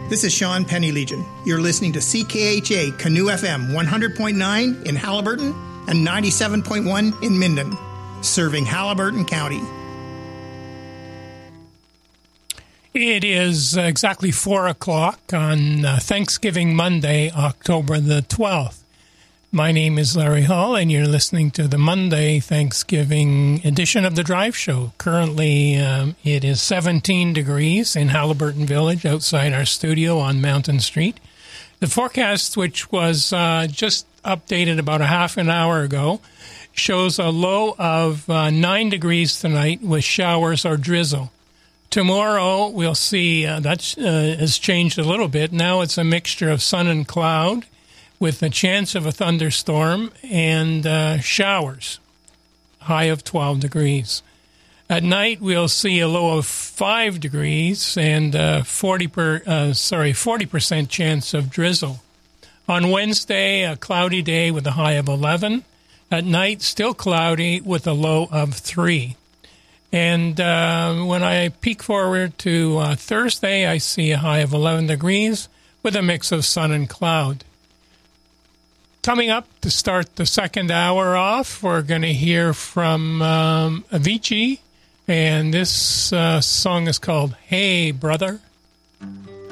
This is Sean Penny Legion. You're listening to CKHA Canoe FM 100.9 in Halliburton and 97.1 in Minden, serving Halliburton County. It is exactly 4 o'clock on Thanksgiving Monday, October the 12th. My name is Larry Hall, and you're listening to the Monday Thanksgiving edition of The Drive Show. Currently, it is 17 degrees in Halliburton Village outside our studio on Mountain Street. The forecast, which was just updated about a half an hour ago, shows a low of 9 degrees tonight with showers or drizzle. Tomorrow, we'll see that has changed a little bit. Now it's a mixture of sun and cloud with a chance of a thunderstorm and showers, high of 12 degrees. At night, we'll see a low of 5 degrees and 40% chance of drizzle. On Wednesday, a cloudy day with a high of 11. At night, still cloudy with a low of 3. And when I peek forward to Thursday, I see a high of 11 degrees with a mix of sun and cloud. Coming up to start the second hour off, we're going to hear from Avicii, and this song is called Hey Brother.